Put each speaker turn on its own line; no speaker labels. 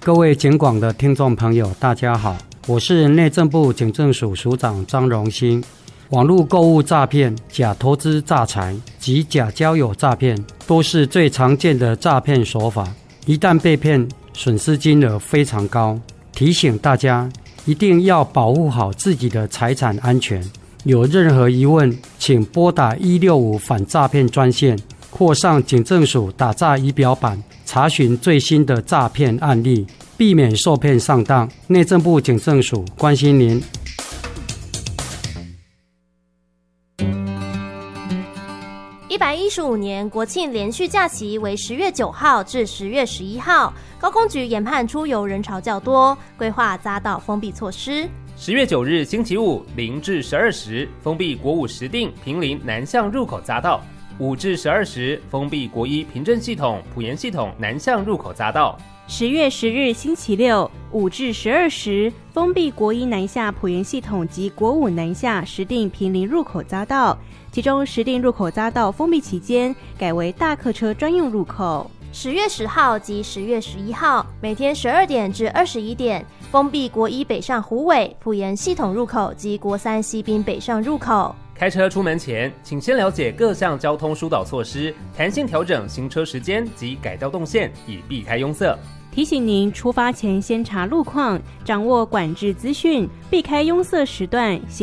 各位警广的听众朋友，大家好，我是内政部警政署署长张荣兴。网络购物诈骗、假投资诈财及假交友诈骗都是最常见的诈骗手法，一旦被骗，损失金额非常高。提醒大家一定要保护好自己的财产安全，有任何疑问请拨打165反诈骗专线或上警政署打诈仪表板查询最新的诈骗案例，避免受骗上当。内政部警政署关心您。
115年国庆连续假期为10月9号至10月11号，高公局研判出游人潮较多，规划匝道封闭措施。
10月9日星期五0至12时封闭国5石碇坪林南向入口匝道，5至12时封闭国1平镇系统埔盐系统南向入口匝道。
10月10日星期六5至12时封闭国1南下埔盐系统及国5南下石碇坪林入口匝道，其中石碇入口匝道封闭期间改为大客车专用入口。
10月10号及10月11号每天12点至21点封闭国1北上虎尾埔盐系统入口及国3西滨北上入口。
开车出门前，请先了解各项交通疏导措施，弹性调整行车时间及改道动线，以避开拥塞。
提醒您出发前先查路况，掌握管制资讯，避开拥塞时段。